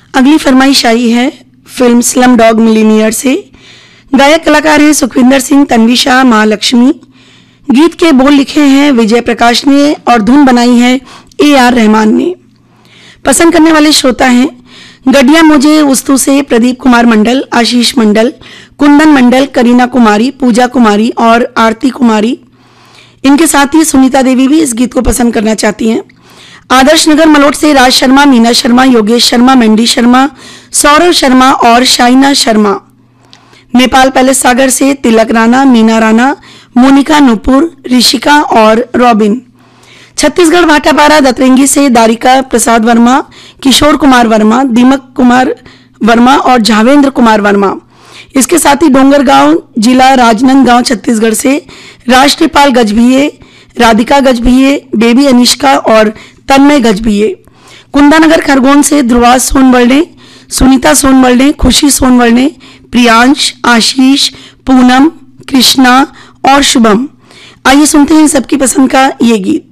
अगली फरमाइश आई है फिल्म स्लम डॉग मिलीनियर से। गायक कलाकार हैं सुखविंदर सिंह, तन्विशा, महालक्ष्मी। गीत के बोल लिखे हैं विजय प्रकाश ने और धुन बनाई है AR रहमान ने। पसंद करने वाले श्रोता हैं गडिया मुझे उस्तु से प्रदीप कुमार मंडल, आशीष मंडल, कुंदन मंडल, करीना कुमारी, पूजा कुमारी और आरती कुमारी। इनके साथ ही सुनीता देवी भी इस गीत को पसंद करना चाहती हैं। आदर्श नगर मलोट से राज शर्मा, मीना शर्मा, योगेश शर्मा, मंडी शर्मा, सौरव शर्मा और शाइना शर्मा। नेपाल पैलेस सागर से तिलक राणा, मीना राणा, मोनिका नुपुर, ऋषिका और रॉबिन। छत्तीसगढ़ भाटापारा दतरंगी से दारिका प्रसाद वर्मा, किशोर कुमार वर्मा, दीमक कुमार वर्मा और झावेंद्र कुमार वर्मा। इसके साथ ही डोंगरगांव जिला राजनांदगांव छत्तीसगढ़ से राष्ट्रपाल गजभिये, राधिका गजभिये, बेबी अनिष्का और तन्मय गजभिये। कुंदानगर खरगोन से ध्रुवा सोनवड़े, सुनीता सोनवड़े, खुशी सोनवड़े, प्रियांश, आशीष, पूनम, कृष्णा और शुभम। आइए सुनते हैं सबकी पसंद का ये गीत।